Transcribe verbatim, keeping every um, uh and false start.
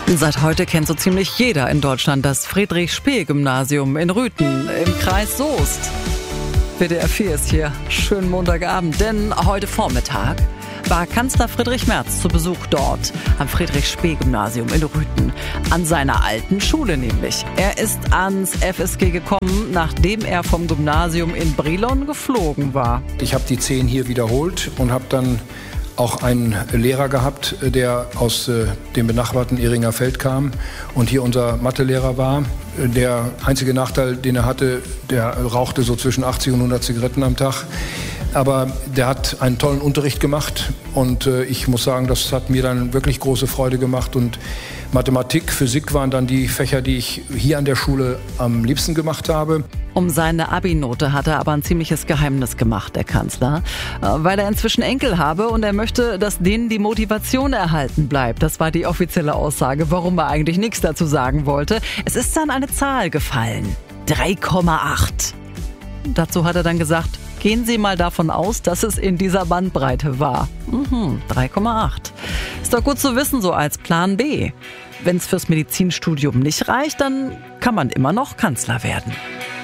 Seit heute kennt so ziemlich jeder in Deutschland das Friedrich-Spee-Gymnasium in Rüthen im Kreis Soest. W D R vier ist hier. Schönen Montagabend, denn heute Vormittag war Kanzler Friedrich Merz zu Besuch dort am Friedrich-Spee-Gymnasium in Rüthen, an seiner alten Schule nämlich. Er ist ans F S G gekommen, nachdem er vom Gymnasium in Brilon geflogen war. Ich habe die zehn hier wiederholt und habe dann auch einen Lehrer gehabt, der aus äh, dem benachbarten Ehringer Feld kam und hier unser Mathelehrer war. Der einzige Nachteil, den er hatte, der rauchte so zwischen achtzig und hundert Zigaretten am Tag. Aber der hat einen tollen Unterricht gemacht und äh, ich muss sagen, das hat mir dann wirklich große Freude gemacht. Und Mathematik, Physik waren dann die Fächer, die ich hier an der Schule am liebsten gemacht habe. Um seine Abi-Note hat er aber ein ziemliches Geheimnis gemacht, der Kanzler, weil er inzwischen Enkel habe und er möchte, dass denen die Motivation erhalten bleibt. Das war die offizielle Aussage, warum er eigentlich nichts dazu sagen wollte. Es ist dann eine Zahl gefallen, drei Komma acht. Dazu hat er dann gesagt, gehen Sie mal davon aus, dass es in dieser Bandbreite war. Mhm, drei Komma acht. Ist doch gut zu wissen, so als Plan B. Wenn es fürs Medizinstudium nicht reicht, dann kann man immer noch Kanzler werden.